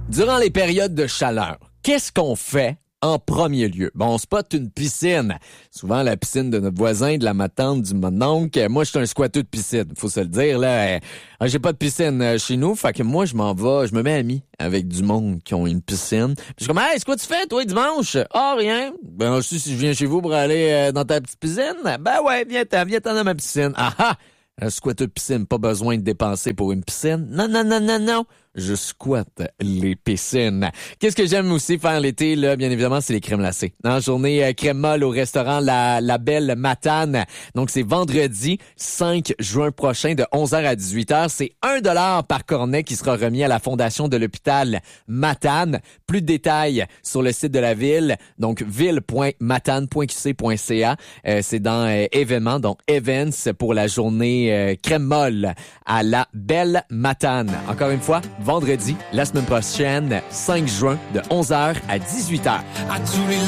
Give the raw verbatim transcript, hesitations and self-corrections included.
Durant les périodes de chaleur, qu'est-ce qu'on fait en premier lieu? Bon, on spot une piscine. Souvent, la piscine de notre voisin, de la ma tante, du mononcle. Moi, je suis un squatteux de piscine. Faut se le dire, là. Euh, j'ai pas de piscine euh, chez nous. Fait que moi, je m'en vais, je me mets ami avec du monde qui ont une piscine. Puis je suis comme, hey, c'est quoi tu fais, toi, dimanche? Ah, rien. Ben, aussi, si je viens chez vous pour aller euh, dans ta petite piscine, ben ouais, viens-t'en, viens-t'en dans ma piscine. Ah ah! Un squatteux de piscine, pas besoin de dépenser pour une piscine. Non, non, non, non, non. Je squatte les piscines. Qu'est-ce que j'aime aussi faire l'été, là, bien évidemment, c'est les crèmes glacées. En journée euh, crème molle au restaurant La, La Belle Matane. Donc, c'est vendredi cinq juin prochain de onze heures à dix-huit heures. C'est un dollar par cornet qui sera remis à la fondation de l'hôpital Matane. Plus de détails sur le site de la ville. Donc, ville point matane point q c point c a. Euh, c'est dans euh, événements, donc events pour la journée euh, crème molle à La Belle Matane. Encore une fois, vendredi, la semaine prochaine, cinq juin, de onze heures à dix-huit heures.